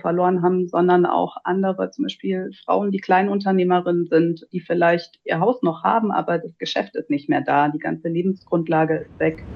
verloren haben, sondern auch andere, zum Beispiel Frauen, die Kleinunternehmerinnen sind, die vielleicht ihr Haus noch haben, aber das Geschäft ist nicht mehr da. Die ganze Lebensgrundlage ist weg.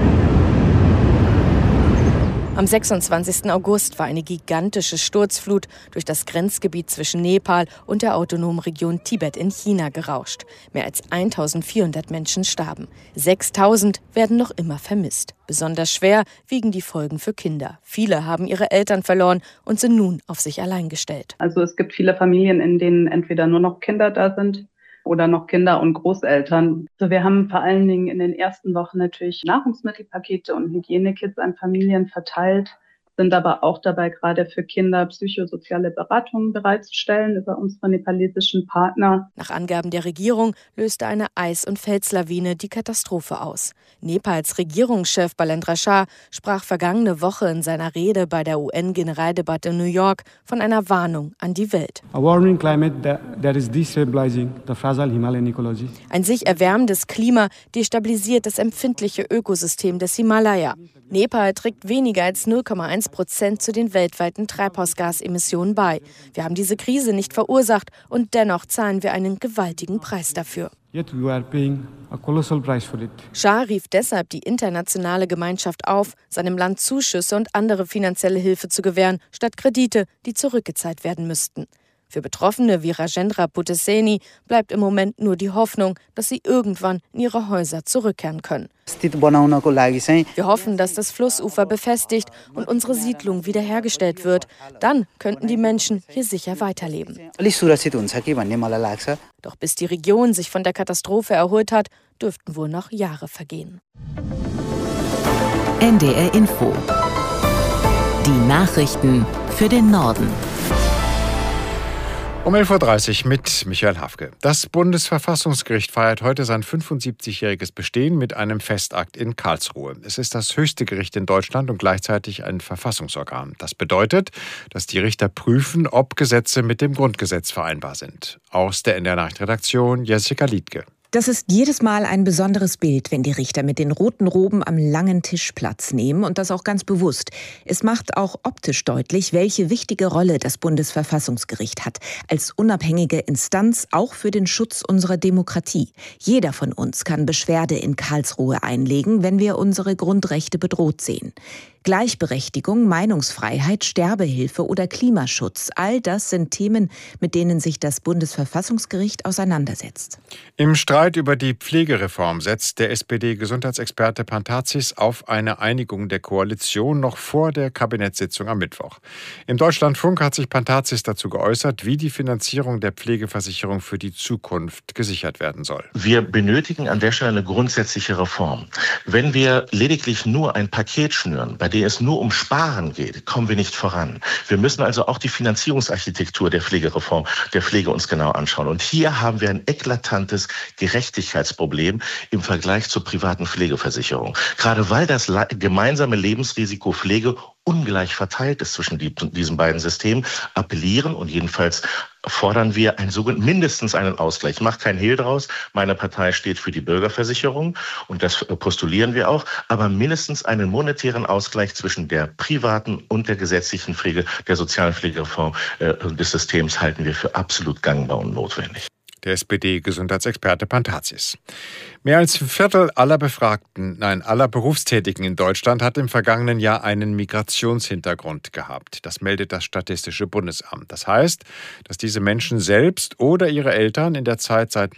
Am 26. August war eine gigantische Sturzflut durch das Grenzgebiet zwischen Nepal und der autonomen Region Tibet in China gerauscht. Mehr als 1400 Menschen starben. 6000 werden noch immer vermisst. Besonders schwer wiegen die Folgen für Kinder. Viele haben ihre Eltern verloren und sind nun auf sich allein gestellt. Also es gibt viele Familien, in denen entweder nur noch Kinder da sind oder noch Kinder und Großeltern. Also wir haben vor allen Dingen in den ersten Wochen natürlich Nahrungsmittelpakete und Hygienekits an Familien verteilt, sind aber auch dabei, gerade für Kinder psychosoziale Beratungen bereitzustellen über unsere nepalesischen Partner. Nach Angaben der Regierung löste eine Eis- und Felslawine die Katastrophe aus. Nepals Regierungschef Balendra Shah sprach vergangene Woche in seiner Rede bei der UN-Generaldebatte in New York von einer Warnung an die Welt. Ein sich erwärmendes Klima destabilisiert das empfindliche Ökosystem des Himalaya. Nepal trägt weniger als 0,1% zu den weltweiten Treibhausgasemissionen bei. Wir haben diese Krise nicht verursacht und dennoch zahlen wir einen gewaltigen Preis dafür. Shah rief deshalb die internationale Gemeinschaft auf, seinem Land Zuschüsse und andere finanzielle Hilfe zu gewähren, statt Kredite, die zurückgezahlt werden müssten. Für Betroffene wie Rajendra Putteseni bleibt im Moment nur die Hoffnung, dass sie irgendwann in ihre Häuser zurückkehren können. Wir hoffen, dass das Flussufer befestigt und unsere Siedlung wiederhergestellt wird. Dann könnten die Menschen hier sicher weiterleben. Doch bis die Region sich von der Katastrophe erholt hat, dürften wohl noch Jahre vergehen. NDR Info. Die Nachrichten für den Norden. Um 11.30 Uhr mit Michael Hafke. Das Bundesverfassungsgericht feiert heute sein 75-jähriges Bestehen mit einem Festakt in Karlsruhe. Es ist das höchste Gericht in Deutschland und gleichzeitig ein Verfassungsorgan. Das bedeutet, dass die Richter prüfen, ob Gesetze mit dem Grundgesetz vereinbar sind. Aus der NDR Nachrichtenredaktion Jessica Liedtke. Das ist jedes Mal ein besonderes Bild, wenn die Richter mit den roten Roben am langen Tisch Platz nehmen und das auch ganz bewusst. Es macht auch optisch deutlich, welche wichtige Rolle das Bundesverfassungsgericht hat, als unabhängige Instanz auch für den Schutz unserer Demokratie. Jeder von uns kann Beschwerde in Karlsruhe einlegen, wenn wir unsere Grundrechte bedroht sehen. Gleichberechtigung, Meinungsfreiheit, Sterbehilfe oder Klimaschutz, all das sind Themen, mit denen sich das Bundesverfassungsgericht auseinandersetzt. Im Streit über die Pflegereform setzt der SPD-Gesundheitsexperte Pantazis auf eine Einigung der Koalition noch vor der Kabinettssitzung am Mittwoch. Im Deutschlandfunk hat sich Pantazis dazu geäußert, wie die Finanzierung der Pflegeversicherung für die Zukunft gesichert werden soll. Wir benötigen an der Stelle eine grundsätzliche Reform. Wenn wir lediglich nur ein Paket schnüren, bei dem es nur um Sparen geht, kommen wir nicht voran. Wir müssen also auch die Finanzierungsarchitektur der Pflegereform, der Pflege uns genau anschauen. Und hier haben wir ein eklatantes Gerechtigkeitsproblem im Vergleich zur privaten Pflegeversicherung. Gerade weil das gemeinsame Lebensrisiko Pflege ungleich verteilt ist zwischen diesen beiden Systemen, appellieren und jedenfalls fordern wir mindestens einen Ausgleich. Ich mache keinen Hehl draus. Meine Partei steht für die Bürgerversicherung und das postulieren wir auch. Aber mindestens einen monetären Ausgleich zwischen der privaten und der gesetzlichen Pflege, der sozialen Pflegereform des Systems halten wir für absolut gangbar und notwendig. Der SPD-Gesundheitsexperte Pantazis. Mehr als ein Viertel aller aller Berufstätigen in Deutschland hat im vergangenen Jahr einen Migrationshintergrund gehabt. Das meldet das Statistische Bundesamt. Das heißt, dass diese Menschen selbst oder ihre Eltern in der Zeit seit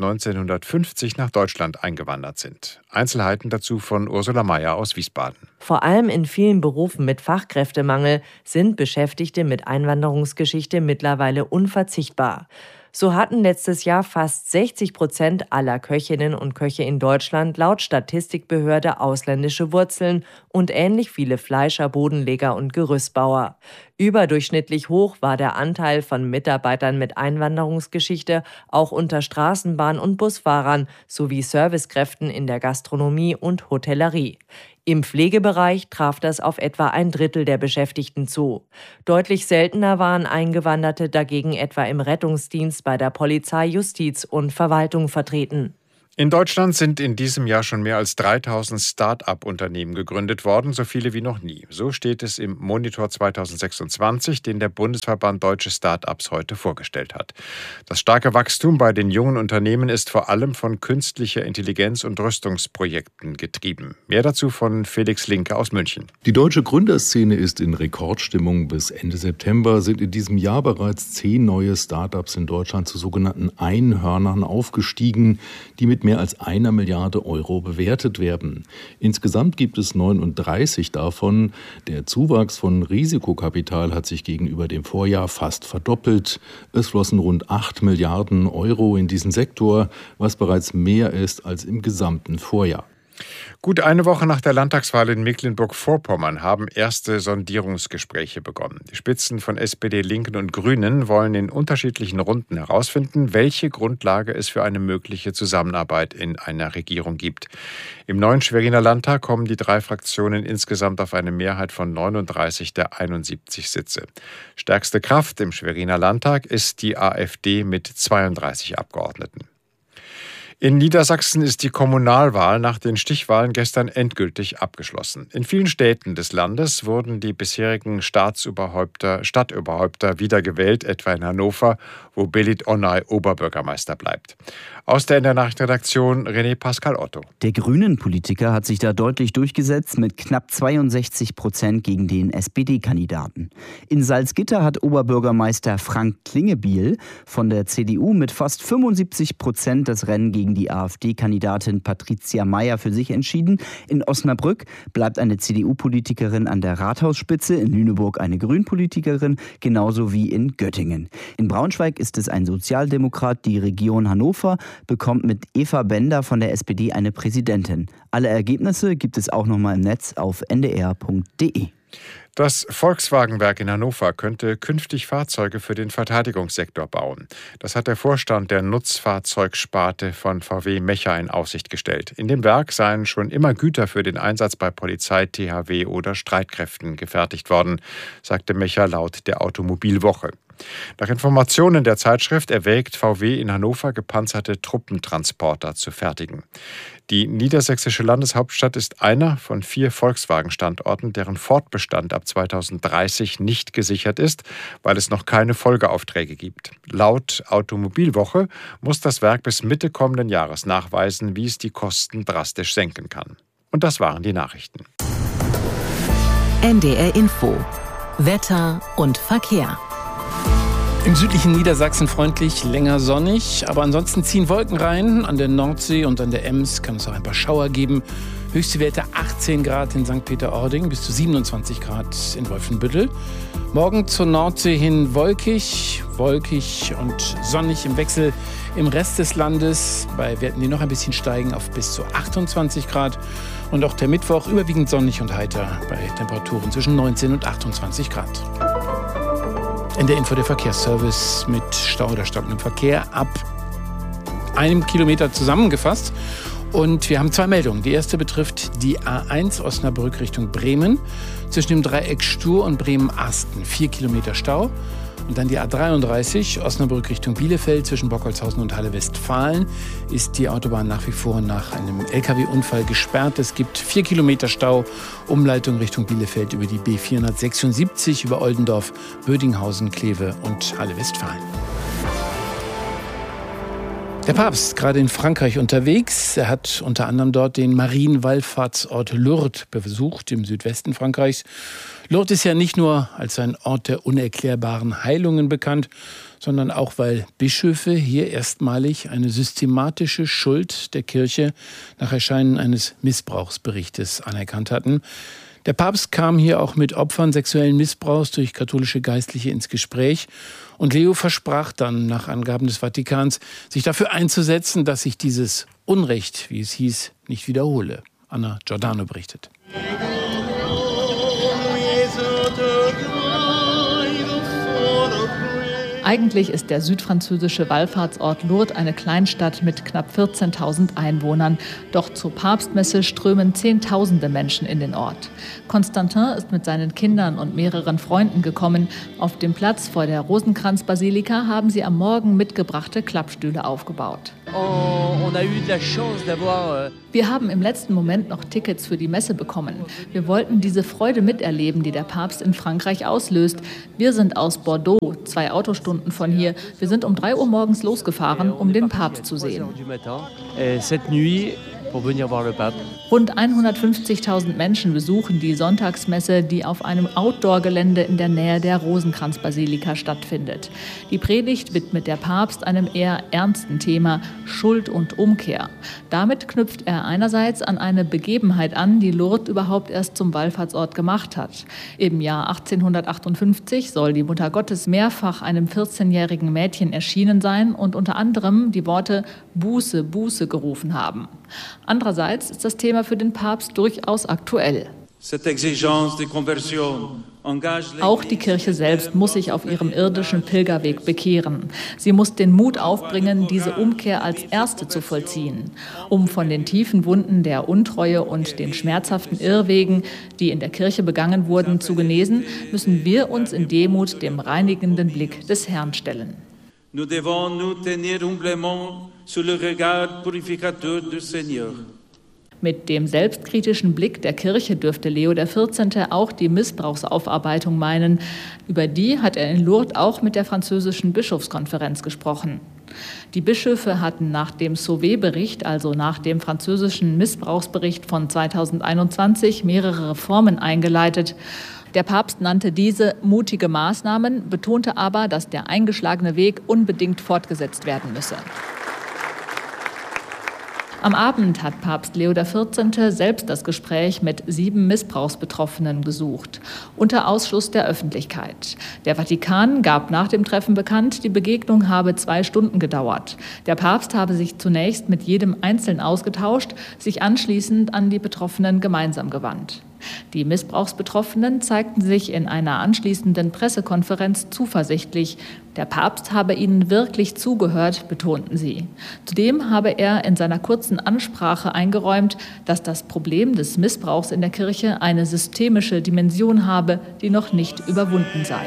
1950 nach Deutschland eingewandert sind. Einzelheiten dazu von Ursula Mayer aus Wiesbaden. Vor allem in vielen Berufen mit Fachkräftemangel sind Beschäftigte mit Einwanderungsgeschichte mittlerweile unverzichtbar. So hatten letztes Jahr fast 60% aller Köchinnen und Köche in Deutschland laut Statistikbehörde ausländische Wurzeln und ähnlich viele Fleischer, Bodenleger und Gerüstbauer. Überdurchschnittlich hoch war der Anteil von Mitarbeitern mit Einwanderungsgeschichte auch unter Straßenbahn- und Busfahrern sowie Servicekräften in der Gastronomie und Hotellerie. Im Pflegebereich traf das auf etwa ein Drittel der Beschäftigten zu. Deutlich seltener waren Eingewanderte dagegen etwa im Rettungsdienst, bei der Polizei, Justiz und Verwaltung vertreten. In Deutschland sind in diesem Jahr schon mehr als 3000 Start-up-Unternehmen gegründet worden, so viele wie noch nie. So steht es im Monitor 2026, den der Bundesverband Deutsche Start-ups heute vorgestellt hat. Das starke Wachstum bei den jungen Unternehmen ist vor allem von künstlicher Intelligenz und Rüstungsprojekten getrieben. Mehr dazu von Felix Linke aus München. Die deutsche Gründerszene ist in Rekordstimmung. Bis Ende September sind in diesem Jahr bereits 10 neue Start-ups in Deutschland zu sogenannten Einhörnern aufgestiegen, die mit mehr als 1 Milliarde Euro bewertet werden. Insgesamt gibt es 39 davon. Der Zuwachs von Risikokapital hat sich gegenüber dem Vorjahr fast verdoppelt. Es flossen rund 8 Milliarden Euro in diesen Sektor, was bereits mehr ist als im gesamten Vorjahr. Gut eine Woche nach der Landtagswahl in Mecklenburg-Vorpommern haben erste Sondierungsgespräche begonnen. Die Spitzen von SPD, Linken und Grünen wollen in unterschiedlichen Runden herausfinden, welche Grundlage es für eine mögliche Zusammenarbeit in einer Regierung gibt. Im neuen Schweriner Landtag kommen die 3 Fraktionen insgesamt auf eine Mehrheit von 39 der 71 Sitze. Stärkste Kraft im Schweriner Landtag ist die AfD mit 32 Abgeordneten. In Niedersachsen ist die Kommunalwahl nach den Stichwahlen gestern endgültig abgeschlossen. In vielen Städten des Landes wurden die bisherigen Stadtüberhäupter wiedergewählt, etwa in Hannover, wo Belit Onay Oberbürgermeister bleibt. Aus der NDR-Nachrichtenredaktion René Pascal Otto. Der Grünen-Politiker hat sich da deutlich durchgesetzt mit knapp 62% gegen den SPD-Kandidaten. In Salzgitter hat Oberbürgermeister Frank Klingebiel von der CDU mit fast 75% das Rennen gegen die AfD-Kandidatin Patricia Mayer für sich entschieden. In Osnabrück bleibt eine CDU-Politikerin an der Rathausspitze, in Lüneburg eine Grünpolitikerin, genauso wie in Göttingen. In Braunschweig ist es ein Sozialdemokrat. Die Region Hannover bekommt mit Eva Bender von der SPD eine Präsidentin. Alle Ergebnisse gibt es auch nochmal im Netz auf ndr.de. Das Volkswagenwerk in Hannover könnte künftig Fahrzeuge für den Verteidigungssektor bauen. Das hat der Vorstand der Nutzfahrzeugsparte von VW Mecha in Aussicht gestellt. In dem Werk seien schon immer Güter für den Einsatz bei Polizei, THW oder Streitkräften gefertigt worden, sagte Mecha laut der Automobilwoche. Nach Informationen der Zeitschrift erwägt VW in Hannover, gepanzerte Truppentransporter zu fertigen. Die niedersächsische Landeshauptstadt ist einer von 4 Volkswagen-Standorten, deren Fortbestand ab 2030 nicht gesichert ist, weil es noch keine Folgeaufträge gibt. Laut Automobilwoche muss das Werk bis Mitte kommenden Jahres nachweisen, wie es die Kosten drastisch senken kann. Und das waren die Nachrichten. NDR Info. Wetter und Verkehr. Im südlichen Niedersachsen freundlich, länger sonnig, aber ansonsten ziehen Wolken rein. An der Nordsee und an der Ems kann es auch ein paar Schauer geben. Höchste Werte 18 Grad in St. Peter-Ording bis zu 27 Grad in Wolfenbüttel. Morgen zur Nordsee hin wolkig und sonnig im Wechsel im Rest des Landes. Bei Werten, die noch ein bisschen steigen, auf bis zu 28 Grad. Und auch der Mittwoch überwiegend sonnig und heiter bei Temperaturen zwischen 19 und 28 Grad. In der Info der Verkehrsservice mit Stau oder stockendem Verkehr ab 1 Kilometer zusammengefasst. Und wir haben 2 Meldungen. Die erste betrifft die A1 Osnabrück Richtung Bremen. Zwischen dem Dreieck Stur und Bremen-Asten 4 Kilometer Stau. Und dann die A33 Osnabrück Richtung Bielefeld zwischen Bockholzhausen und Halle-Westfalen ist die Autobahn nach wie vor nach einem LKW-Unfall gesperrt. Es gibt 4 Kilometer Stau, Umleitung Richtung Bielefeld über die B476 über Oldendorf, Bödinghausen, Kleve und Halle-Westfalen. Der Papst gerade in Frankreich unterwegs. Er hat unter anderem dort den Marienwallfahrtsort Lourdes besucht, im Südwesten Frankreichs. Lourdes ist ja nicht nur als ein Ort der unerklärbaren Heilungen bekannt, sondern auch, weil Bischöfe hier erstmalig eine systematische Schuld der Kirche nach Erscheinen eines Missbrauchsberichtes anerkannt hatten. Der Papst kam hier auch mit Opfern sexuellen Missbrauchs durch katholische Geistliche ins Gespräch. Und Leo versprach dann, nach Angaben des Vatikans, sich dafür einzusetzen, dass sich dieses Unrecht, wie es hieß, nicht wiederhole. Anna Giordano berichtet. Eigentlich ist der südfranzösische Wallfahrtsort Lourdes eine Kleinstadt mit knapp 14.000 Einwohnern. Doch zur Papstmesse strömen Zehntausende Menschen in den Ort. Constantin ist mit seinen Kindern und mehreren Freunden gekommen. Auf dem Platz vor der Rosenkranzbasilika haben sie am Morgen mitgebrachte Klappstühle aufgebaut. Wir haben im letzten Moment noch Tickets für die Messe bekommen. Wir wollten diese Freude miterleben, die der Papst in Frankreich auslöst. Wir sind aus Bordeaux, 2 Autostunden von hier. Wir sind um 3 Uhr morgens losgefahren, um den Papst zu sehen. Rund 150.000 Menschen besuchen die Sonntagsmesse, die auf einem Outdoor-Gelände in der Nähe der Rosenkranzbasilika stattfindet. Die Predigt widmet der Papst einem eher ernsten Thema, Schuld und Umkehr. Damit knüpft er einerseits an eine Begebenheit an, die Lourdes überhaupt erst zum Wallfahrtsort gemacht hat. Im Jahr 1858 soll die Mutter Gottes mehrfach einem 14-jährigen Mädchen erschienen sein und unter anderem die Worte Buße, Buße gerufen haben. Andererseits ist das Thema für den Papst durchaus aktuell. Auch die Kirche selbst muss sich auf ihrem irdischen Pilgerweg bekehren. Sie muss den Mut aufbringen, diese Umkehr als erste zu vollziehen. Um von den tiefen Wunden der Untreue und den schmerzhaften Irrwegen, die in der Kirche begangen wurden, zu genesen, müssen wir uns in Demut dem reinigenden Blick des Herrn stellen. Nous devons nous tenir humblement sous le regard purificateur du Seigneur. Mit dem selbstkritischen Blick der Kirche dürfte Leo XIV. Auch die Missbrauchsaufarbeitung meinen. Über die hat er in Lourdes auch mit der französischen Bischofskonferenz gesprochen. Die Bischöfe hatten nach dem Sauvé-Bericht, also nach dem französischen Missbrauchsbericht von 2021, mehrere Reformen eingeleitet. Der Papst nannte diese mutige Maßnahmen, betonte aber, dass der eingeschlagene Weg unbedingt fortgesetzt werden müsse. Am Abend hat Papst Leo XIV. Selbst das Gespräch mit 7 Missbrauchsbetroffenen gesucht, unter Ausschluss der Öffentlichkeit. Der Vatikan gab nach dem Treffen bekannt, die Begegnung habe 2 Stunden gedauert. Der Papst habe sich zunächst mit jedem einzeln ausgetauscht, sich anschließend an die Betroffenen gemeinsam gewandt. Die Missbrauchsbetroffenen zeigten sich in einer anschließenden Pressekonferenz zuversichtlich. Der Papst habe ihnen wirklich zugehört, betonten sie. Zudem habe er in seiner kurzen Ansprache eingeräumt, dass das Problem des Missbrauchs in der Kirche eine systemische Dimension habe, die noch nicht überwunden sei.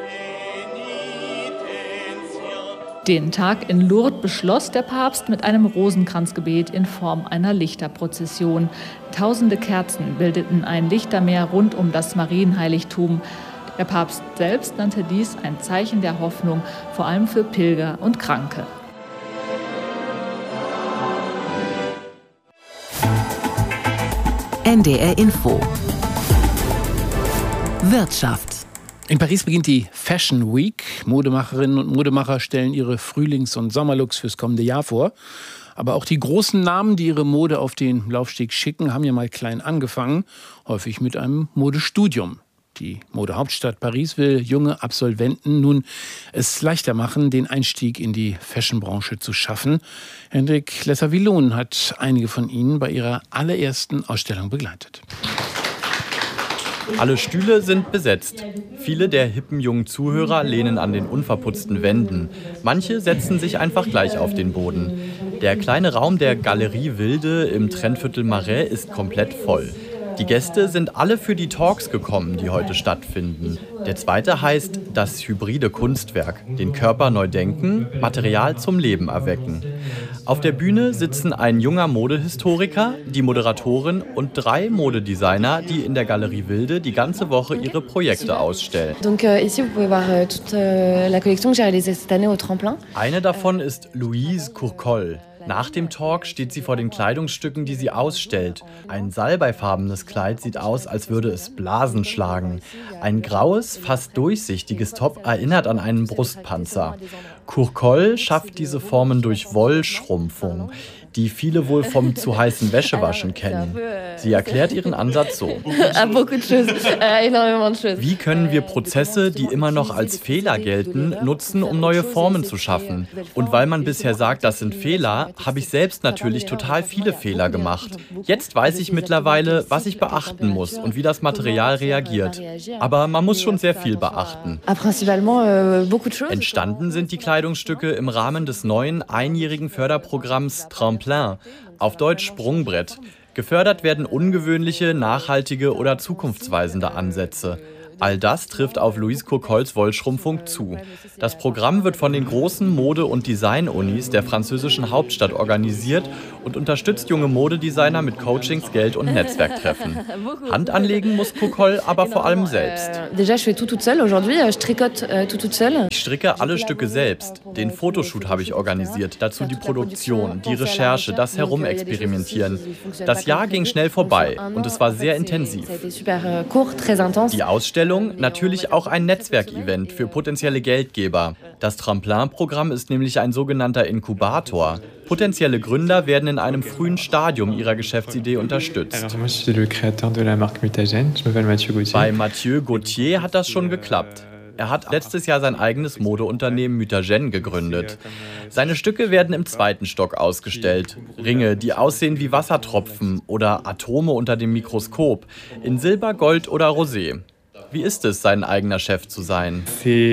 Den Tag in Lourdes beschloss der Papst mit einem Rosenkranzgebet in Form einer Lichterprozession. Tausende Kerzen bildeten ein Lichtermeer rund um das Marienheiligtum. Der Papst selbst nannte dies ein Zeichen der Hoffnung, vor allem für Pilger und Kranke. NDR Info. Wirtschaft. In Paris beginnt die Fashion Week. Modemacherinnen und Modemacher stellen ihre Frühlings- und Sommerlooks fürs kommende Jahr vor. Aber auch die großen Namen, die ihre Mode auf den Laufsteg schicken, haben ja mal klein angefangen, häufig mit einem Modestudium. Die Modehauptstadt Paris will junge Absolventen nun es leichter machen, den Einstieg in die Fashionbranche zu schaffen. Hendrik Lesser-Villon hat einige von ihnen bei ihrer allerersten Ausstellung begleitet. Alle Stühle sind besetzt. Viele der hippen jungen Zuhörer lehnen an den unverputzten Wänden. Manche setzen sich einfach gleich auf den Boden. Der kleine Raum der Galerie Wilde im Trendviertel Marais ist komplett voll. Die Gäste sind alle für die Talks gekommen, die heute stattfinden. Der zweite heißt das hybride Kunstwerk. Den Körper neu denken, Material zum Leben erwecken. Auf der Bühne sitzen ein junger Modehistoriker, die Moderatorin und 3 Modedesigner, die in der Galerie Wilde die ganze Woche ihre Projekte ausstellen. Eine davon ist Louise Courcol. Nach dem Talk steht sie vor den Kleidungsstücken, die sie ausstellt. Ein salbeifarbenes Kleid sieht aus, als würde es Blasen schlagen. Ein graues, fast durchsichtiges Top erinnert an einen Brustpanzer. Courcol schafft diese Formen durch Wollschrumpfung, die viele wohl vom zu heißen Wäschewaschen kennen. Sie erklärt ihren Ansatz so. Wie können wir Prozesse, die immer noch als Fehler gelten, nutzen, um neue Formen zu schaffen? Und weil man bisher sagt, das sind Fehler, habe ich selbst natürlich total viele Fehler gemacht. Jetzt weiß ich mittlerweile, was ich beachten muss und wie das Material reagiert. Aber man muss schon sehr viel beachten. Entstanden sind die Kleidungsstücke im Rahmen des neuen einjährigen Förderprogramms Tremplin, auf Deutsch Sprungbrett. Gefördert werden ungewöhnliche, nachhaltige oder zukunftsweisende Ansätze. All das trifft auf Louise Kokolls Wollschrumpfung zu. Das Programm wird von den großen Mode- und Design-Unis der französischen Hauptstadt organisiert und unterstützt junge Modedesigner mit Coachings, Geld und Netzwerktreffen. Hand anlegen muss Kokoll aber vor allem selbst. Ich stricke alle Stücke selbst. Den Fotoshoot habe ich organisiert, dazu die Produktion, die Recherche, das Herumexperimentieren. Das Jahr ging schnell vorbei und es war sehr intensiv. Die Ausstellung, natürlich auch ein Netzwerkevent für potenzielle Geldgeber. Das Tremplin-Programm ist nämlich ein sogenannter Inkubator. Potenzielle Gründer werden in einem frühen Stadium ihrer Geschäftsidee unterstützt. Bei Mathieu Gauthier hat das schon geklappt. Er hat letztes Jahr sein eigenes Modeunternehmen Mutagène gegründet. Seine Stücke werden im 2. Stock ausgestellt. Ringe, die aussehen wie Wassertropfen oder Atome unter dem Mikroskop, in Silber, Gold oder Rosé. Wie ist es, sein eigener Chef zu sein?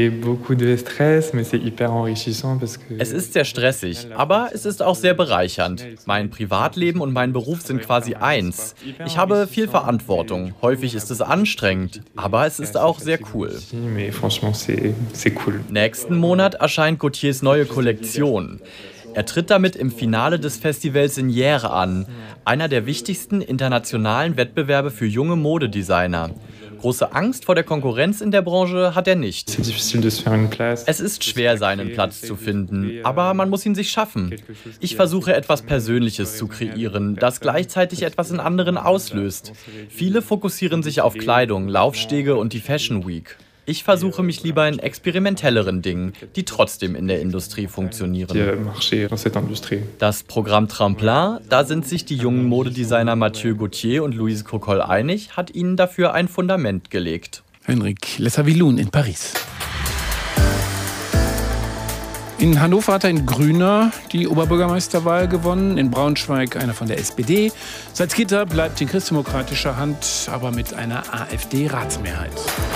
Es ist sehr stressig, aber es ist auch sehr bereichernd. Mein Privatleben und mein Beruf sind quasi eins. Ich habe viel Verantwortung. Häufig ist es anstrengend, aber es ist auch sehr cool. Nächsten Monat erscheint Gauthiers neue Kollektion. Er tritt damit im Finale des Festivals Signières an, einer der wichtigsten internationalen Wettbewerbe für junge Modedesigner. Große Angst vor der Konkurrenz in der Branche hat er nicht. Es ist schwer, seinen Platz zu finden, aber man muss ihn sich schaffen. Ich versuche etwas Persönliches zu kreieren, das gleichzeitig etwas in anderen auslöst. Viele fokussieren sich auf Kleidung, Laufstege und die Fashion Week. Ich versuche mich lieber in experimentelleren Dingen, die trotzdem in der Industrie funktionieren. Das Programm Tremplin, da sind sich die jungen Modedesigner Mathieu Gauthier und Louise Kokoll einig, hat ihnen dafür ein Fundament gelegt. Henrik Lessavilloun in Paris. In Hannover hat ein Grüner die Oberbürgermeisterwahl gewonnen, in Braunschweig einer von der SPD. Salzgitter bleibt in christdemokratischer Hand, aber mit einer AfD-Ratsmehrheit.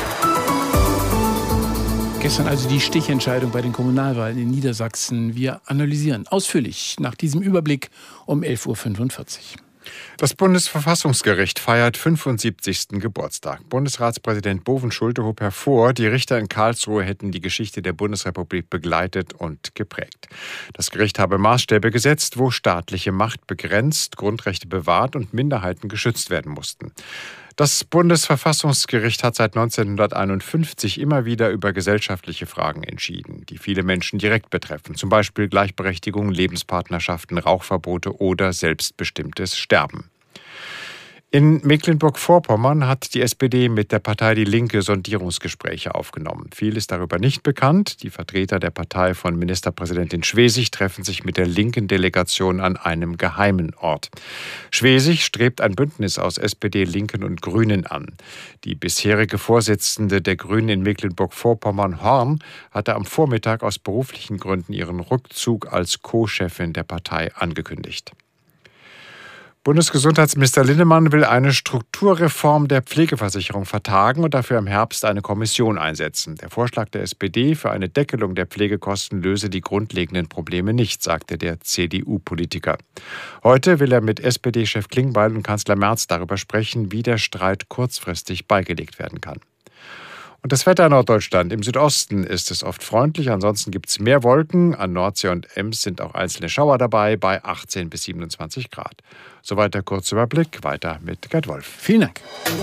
Gestern also die Stichentscheidung bei den Kommunalwahlen in Niedersachsen. Wir analysieren ausführlich nach diesem Überblick um 11.45 Uhr. Das Bundesverfassungsgericht feiert 75. Geburtstag. Bundesratspräsident Bovenschulte hob hervor, die Richter in Karlsruhe hätten die Geschichte der Bundesrepublik begleitet und geprägt. Das Gericht habe Maßstäbe gesetzt, wo staatliche Macht begrenzt, Grundrechte bewahrt und Minderheiten geschützt werden mussten. Das Bundesverfassungsgericht hat seit 1951 immer wieder über gesellschaftliche Fragen entschieden, die viele Menschen direkt betreffen, zum Beispiel Gleichberechtigung, Lebenspartnerschaften, Rauchverbote oder selbstbestimmtes Sterben. In Mecklenburg-Vorpommern hat die SPD mit der Partei Die Linke Sondierungsgespräche aufgenommen. Viel ist darüber nicht bekannt. Die Vertreter der Partei von Ministerpräsidentin Schwesig treffen sich mit der linken Delegation an einem geheimen Ort. Schwesig strebt ein Bündnis aus SPD, Linken und Grünen an. Die bisherige Vorsitzende der Grünen in Mecklenburg-Vorpommern, Horn, hatte am Vormittag aus beruflichen Gründen ihren Rückzug als Co-Chefin der Partei angekündigt. Bundesgesundheitsminister Linnemann will eine Strukturreform der Pflegeversicherung vertagen und dafür im Herbst eine Kommission einsetzen. Der Vorschlag der SPD für eine Deckelung der Pflegekosten löse die grundlegenden Probleme nicht, sagte der CDU-Politiker. Heute will er mit SPD-Chef Klingbeil und Kanzler Merz darüber sprechen, wie der Streit kurzfristig beigelegt werden kann. Und das Wetter in Norddeutschland. Im Südosten ist es oft freundlich, ansonsten gibt es mehr Wolken. An Nordsee und Ems sind auch einzelne Schauer dabei, bei 18 bis 27 Grad. Soweit der kurze Überblick. Weiter mit Gerd Wolf. Vielen Dank.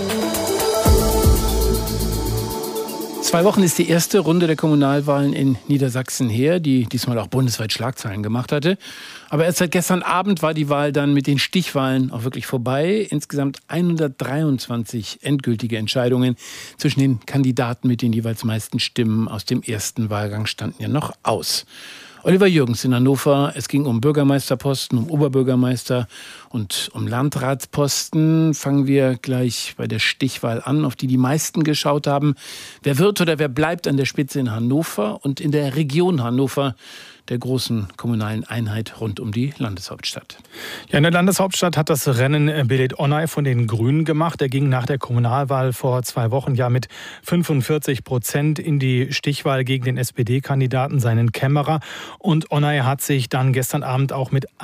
2 Wochen ist die erste Runde der Kommunalwahlen in Niedersachsen her, die diesmal auch bundesweit Schlagzeilen gemacht hatte. Aber erst seit gestern Abend war die Wahl dann mit den Stichwahlen auch wirklich vorbei. Insgesamt 123 endgültige Entscheidungen zwischen den Kandidaten mit den jeweils meisten Stimmen aus dem ersten Wahlgang standen ja noch aus. Oliver Jürgens in Hannover. Es ging um Bürgermeisterposten, um Oberbürgermeister und um Landratsposten. Fangen wir gleich bei der Stichwahl an, auf die die meisten geschaut haben. Wer wird oder wer bleibt an der Spitze in Hannover und in der Region Hannover, der großen kommunalen Einheit rund um die Landeshauptstadt? Ja, in der Landeshauptstadt hat das Rennen Belit Onay von den Grünen gemacht. Er ging nach der Kommunalwahl vor 2 Wochen ja mit 45% in die Stichwahl gegen den SPD-Kandidaten, seinen Kämmerer. Und Onay hat sich dann gestern Abend auch mit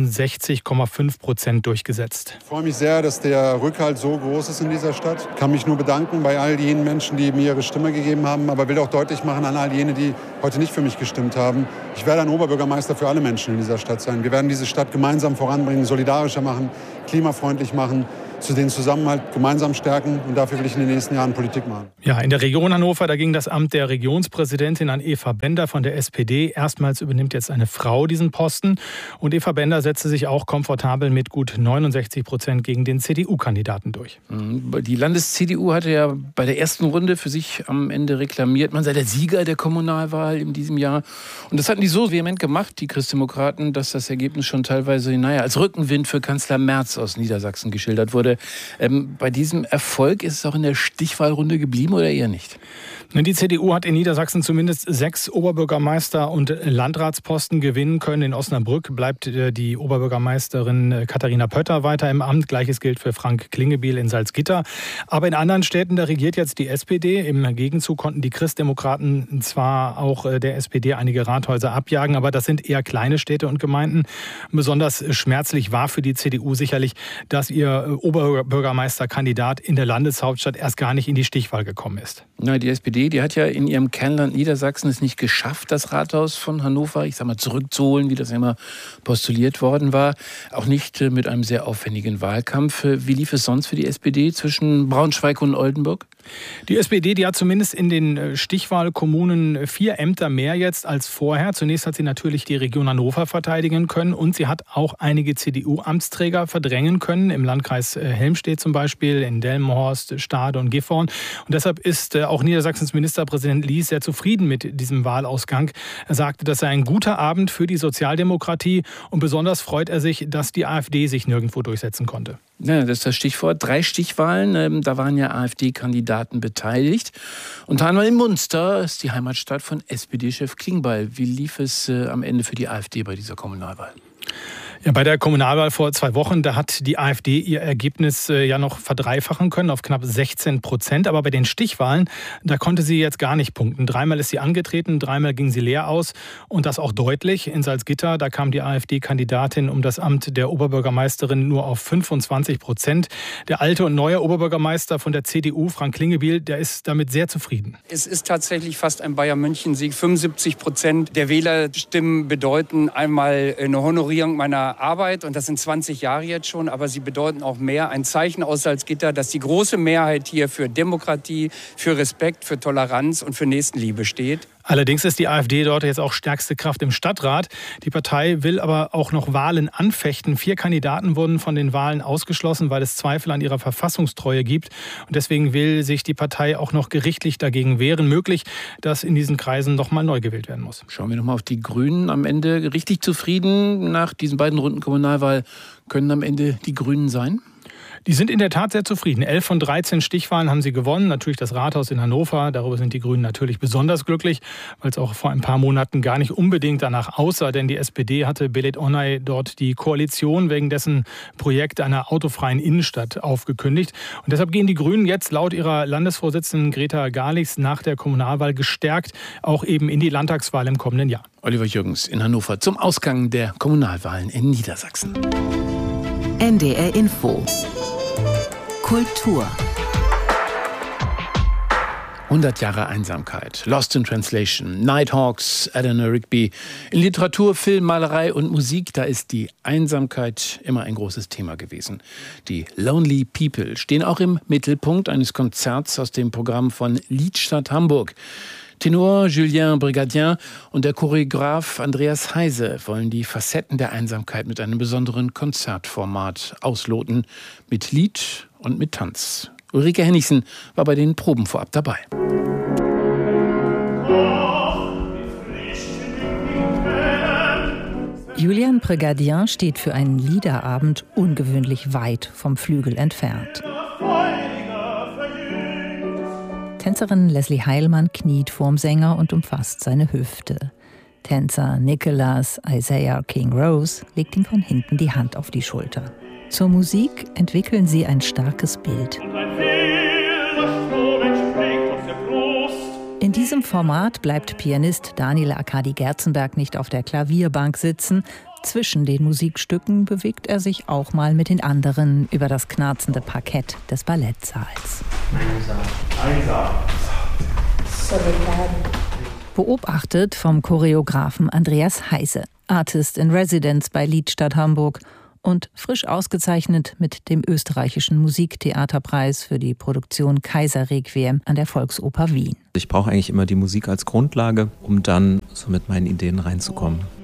61,5% durchgesetzt. Ich freue mich sehr, dass der Rückhalt so groß ist in dieser Stadt. Ich kann mich nur bedanken bei all jenen Menschen, die mir ihre Stimme gegeben haben, aber will auch deutlich machen an all jene, die heute nicht für mich gestimmt haben. Ich werde ein Oberbürgermeister für alle Menschen in dieser Stadt sein. Wir werden diese Stadt gemeinsam voranbringen, solidarischer machen, klimafreundlich machen, zu den Zusammenhalt gemeinsam stärken, und dafür will ich in den nächsten Jahren Politik machen. Ja, in der Region Hannover, da ging das Amt der Regionspräsidentin an Eva Bender von der SPD. Erstmals übernimmt jetzt eine Frau diesen Posten, und Eva Bender setzte sich auch komfortabel mit gut 69% gegen den CDU-Kandidaten durch. Die Landes-CDU hatte ja bei der ersten Runde für sich am Ende reklamiert, man sei der Sieger der Kommunalwahl in diesem Jahr. Und das hatten die so vehement gemacht, die Christdemokraten, dass das Ergebnis schon teilweise als Rückenwind für Kanzler Merz aus Niedersachsen geschildert wurde. Bei diesem Erfolg ist es auch in der Stichwahlrunde geblieben oder eher nicht? Die CDU hat in Niedersachsen zumindest 6 Oberbürgermeister- und Landratsposten gewinnen können. In Osnabrück bleibt die Oberbürgermeisterin Katharina Pötter weiter im Amt. Gleiches gilt für Frank Klingebiel in Salzgitter. Aber in anderen Städten, da regiert jetzt die SPD. Im Gegenzug konnten die Christdemokraten zwar auch der SPD einige Rathäuser abjagen, aber das sind eher kleine Städte und Gemeinden. Besonders schmerzlich war für die CDU sicherlich, dass ihr Oberbürgermeisterkandidat in der Landeshauptstadt erst gar nicht in die Stichwahl gekommen ist. Na, die SPD, die hat ja in ihrem Kernland Niedersachsen es nicht geschafft, das Rathaus von Hannover, zurückzuholen, wie das immer postuliert worden war. Auch nicht mit einem sehr aufwendigen Wahlkampf. Wie lief es sonst für die SPD zwischen Braunschweig und Oldenburg? Die SPD, die hat zumindest in den Stichwahlkommunen 4 Ämter mehr jetzt als vorher. Zunächst hat sie natürlich die Region Hannover verteidigen können, und sie hat auch einige CDU-Amtsträger verdrängen können, im Landkreis Helmstedt zum Beispiel, in Delmenhorst, Stade und Gifhorn. Und deshalb ist auch Niedersachsens Ministerpräsident Lies sehr zufrieden mit diesem Wahlausgang. Er sagte, das sei ein guter Abend für die Sozialdemokratie, und besonders freut er sich, dass die AfD sich nirgendwo durchsetzen konnte. Ja, das ist das Stichwort. 3 Stichwahlen, da waren ja AfD-Kandidaten beteiligt. Unter anderem in Munster, ist die Heimatstadt von SPD-Chef Klingbeil. Wie lief es am Ende für die AfD bei dieser Kommunalwahl? Ja, bei der Kommunalwahl vor 2 Wochen, da hat die AfD ihr Ergebnis ja noch verdreifachen können auf knapp 16%. Aber bei den Stichwahlen, da konnte sie jetzt gar nicht punkten. 3-mal ist sie angetreten, 3-mal ging sie leer aus, und das auch deutlich. In Salzgitter, da kam die AfD-Kandidatin um das Amt der Oberbürgermeisterin nur auf 25%. Der alte und neue Oberbürgermeister von der CDU, Frank Klingebiel, der ist damit sehr zufrieden. Es ist tatsächlich fast ein Bayern-München-Sieg. 75% der Wählerstimmen bedeuten einmal eine Honorierung meiner Arbeit, und das sind 20 Jahre jetzt schon, aber sie bedeuten auch mehr. Ein Zeichen aus Salzgitter, dass die große Mehrheit hier für Demokratie, für Respekt, für Toleranz und für Nächstenliebe steht. Allerdings ist die AfD dort jetzt auch stärkste Kraft im Stadtrat. Die Partei will aber auch noch Wahlen anfechten. 4 Kandidaten wurden von den Wahlen ausgeschlossen, weil es Zweifel an ihrer Verfassungstreue gibt. Und deswegen will sich die Partei auch noch gerichtlich dagegen wehren. Möglich, dass in diesen Kreisen noch mal neu gewählt werden muss. Schauen wir noch mal auf die Grünen. Am Ende richtig zufrieden nach diesen beiden Runden Kommunalwahl. Können am Ende die Grünen sein? Die sind in der Tat sehr zufrieden. 11 von 13 Stichwahlen haben sie gewonnen. Natürlich das Rathaus in Hannover. Darüber sind die Grünen natürlich besonders glücklich, weil es auch vor ein paar Monaten gar nicht unbedingt danach aussah. Denn die SPD hatte Belet Onay dort die Koalition wegen dessen Projekt einer autofreien Innenstadt aufgekündigt. Und deshalb gehen die Grünen jetzt laut ihrer Landesvorsitzenden Greta Garlichs nach der Kommunalwahl gestärkt auch eben in die Landtagswahl im kommenden Jahr. Oliver Jürgens in Hannover zum Ausgang der Kommunalwahlen in Niedersachsen. NDR Info Kultur. 100 Jahre Einsamkeit, Lost in Translation, Nighthawks, Eleanor Rigby. In Literatur, Film, Malerei und Musik, da ist die Einsamkeit immer ein großes Thema gewesen. Die Lonely People stehen auch im Mittelpunkt eines Konzerts aus dem Programm von Liedstadt Hamburg. Tenor Julien Brigadier und der Choreograf Andreas Heise wollen die Facetten der Einsamkeit mit einem besonderen Konzertformat ausloten, mit Lied und mit Tanz. Ulrike Hennichsen war bei den Proben vorab dabei. Julien Brigadier steht für einen Liederabend ungewöhnlich weit vom Flügel entfernt. Tänzerin Leslie Heilmann kniet vorm Sänger und umfasst seine Hüfte. Tänzer Nicholas Isaiah King Rose legt ihm von hinten die Hand auf die Schulter. Zur Musik entwickeln sie ein starkes Bild. In diesem Format bleibt Pianist Daniel Arkadi Gerzenberg nicht auf der Klavierbank sitzen. Zwischen den Musikstücken bewegt er sich auch mal mit den anderen über das knarzende Parkett des Ballettsaals. Beobachtet vom Choreografen Andreas Heise, Artist in Residence bei Liedstadt Hamburg und frisch ausgezeichnet mit dem österreichischen Musiktheaterpreis für die Produktion Kaiserrequiem an der Volksoper Wien. Ich brauche eigentlich immer die Musik als Grundlage, um dann so mit meinen Ideen reinzukommen.